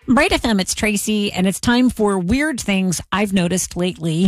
Bright FM, it's Tracy, and it's time for weird things I've noticed lately.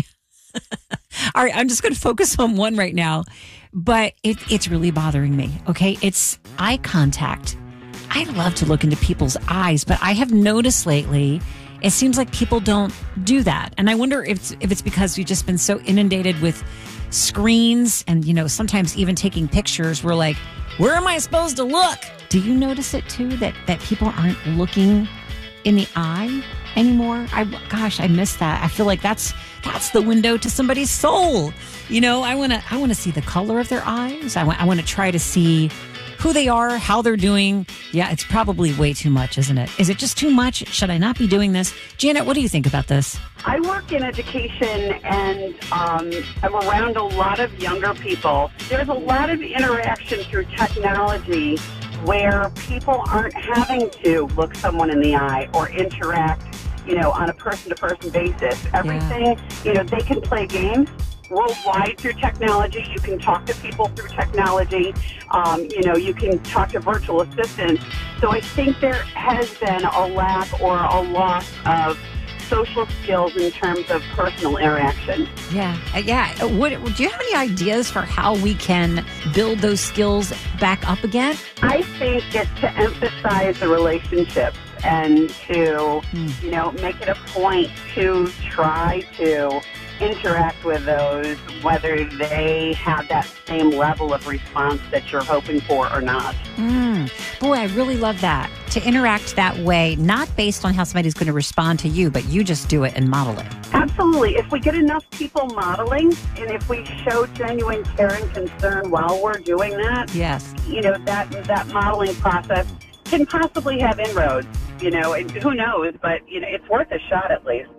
All right, I'm just going to focus on one right now, but it's really bothering me, okay? It's eye contact. I love to look into people's eyes, but I have noticed lately it seems like people don't do that. And I wonder if it's because we've just been so inundated with screens and, sometimes even taking pictures. We're like, where am I supposed to look? Do you notice it too, that people aren't looking in the eye anymore? I miss that. I feel like that's the window to somebody's soul. I want to see the color of their eyes. I want to try to see who they are, how they're doing. Yeah, it's probably way too much, isn't it? Is it just too much? Should I not be doing this? Janet, what do you think about this? I work in education, and I'm around a lot of younger people. There's a lot of interaction through technology where people aren't having to look someone in the eye or interact, on a person-to-person basis. Everything, they can play games worldwide through technology. You can talk to people through technology. You can talk to virtual assistants. So I think there has been a lack or a loss of social skills in terms of personal interaction. Yeah. Do you have any ideas for how we can build those skills back up again? I think it's to emphasize the relationships and to, make it a point to try to interact with those, whether they have that same level of response that you're hoping for or not. Boy, I really love that. To interact that way, not based on how somebody's going to respond to you, but you just do it and model it. Absolutely. If we get enough people modeling, and if we show genuine care and concern while we're doing that, yes, that modeling process can possibly have inroads, and who knows, but it's worth a shot at least.